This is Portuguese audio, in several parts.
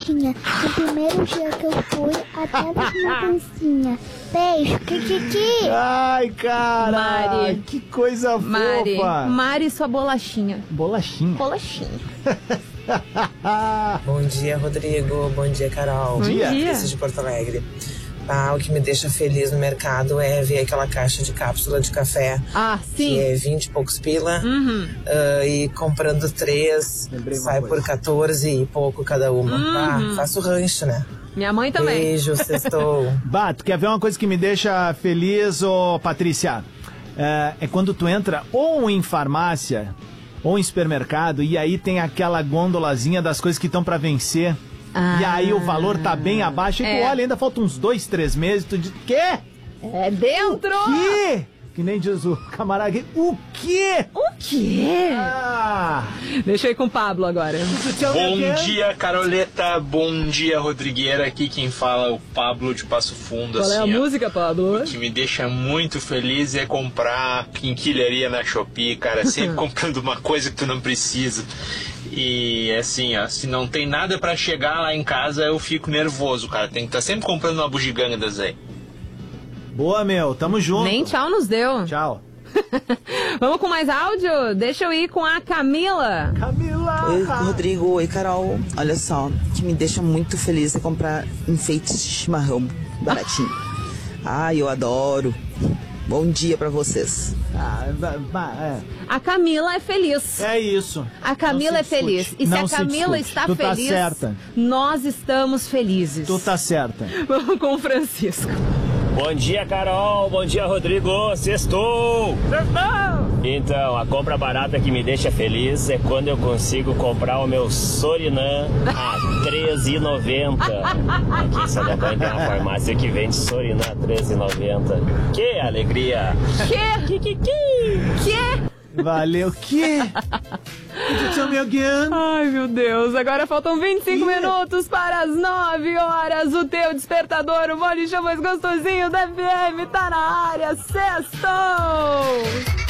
bolachinha. No primeiro dia que eu fui, até na minha dancinha. Beijo, Kikiki. Ai, cara. Mari. Que coisa fofa. Mari, sua bolachinha. Bolachinha. Bom dia, Rodrigo. Bom dia, Carol. Bom dia. Patrícia de Porto Alegre. O que me deixa feliz no mercado é ver aquela caixa de cápsula de café. Sim. Que é 20 e poucos pila. E comprando 3, sai por 14 e pouco cada uma. Faço rancho, né? Minha mãe também. Beijo, sextou. Tu quer ver uma coisa que me deixa feliz, Patrícia? É quando tu entra ou em farmácia ou em supermercado e aí tem aquela gôndolazinha das coisas que estão pra vencer. E aí o valor tá bem abaixo e tu olha, ainda faltam uns 2, 3 meses, tu diz, quê? É dentro! O quê? Que nem diz o camarada aqui, o quê? O quê? Deixa eu ir com o Pablo agora. Bom dia, Caroleta. Bom dia, Rodrigueira. Aqui quem fala é o Pablo de Passo Fundo. Qual é a música, Pablo? O que me deixa muito feliz é comprar quinquilharia na Shopee, cara. Sempre comprando uma coisa que tu não precisa. E assim, se não tem nada pra chegar lá em casa, eu fico nervoso, cara. Tem que estar sempre comprando uma bugiganga das aí. Boa, meu. Tamo junto. Nem tchau nos deu. Tchau. Vamos com mais áudio? Deixa eu ir com a Camila. Oi, Rodrigo. Oi, Carol. Olha só, o que me deixa muito feliz é comprar enfeites de chimarrão baratinho. Eu adoro. Bom dia pra vocês. A Camila é feliz. É isso. A Camila é feliz. E se a Camila está tu feliz, tá certa. nós estamos felizes. Tu tá certa. Vamos com o Francisco. Bom dia, Carol. Bom dia, Rodrigo. Sextou! Então, a compra barata que me deixa feliz é quando eu consigo comprar o meu Sorinã a R$13,90. Aqui em Santa Catarina tem uma farmácia que vende Sorinã a R$13,90. Que alegria! Que? Valeu, que? Ai, meu Deus. Agora faltam 25 minutos para as 9 horas. O teu despertador, o bolichão mais gostosinho da FM, tá na área. Sextou!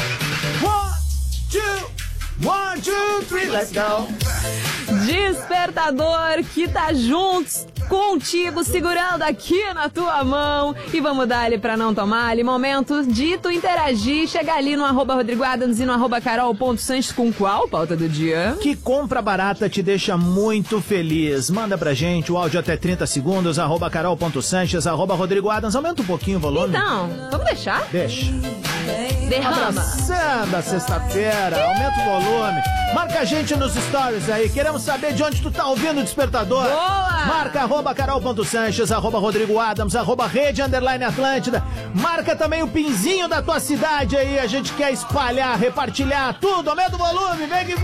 1, 2, 3, let's go! Despertador que tá juntos contigo, segurando aqui na tua mão. E vamos dar ali pra não tomar ali. Momento de tu interagir. Chega ali no @RodrigoAdams e no @Carol.Sanches com qual pauta do dia? Que compra barata te deixa muito feliz? Manda pra gente o áudio até 30 segundos, @Carol.Sanches, @RodrigoAdams. Aumenta um pouquinho o volume. Então, vamos deixar? Deixa. Derrama. Abraçando a sexta-feira, aumenta o volume. Marca a gente nos stories aí, queremos saber de onde tu tá ouvindo o despertador. Boa! Marca @Carol.Sanches, @RodrigoAdams, @Rede_Atlântida. Marca também o pinzinho da tua cidade aí, a gente quer espalhar, repartilhar tudo. Aumenta o volume, vem que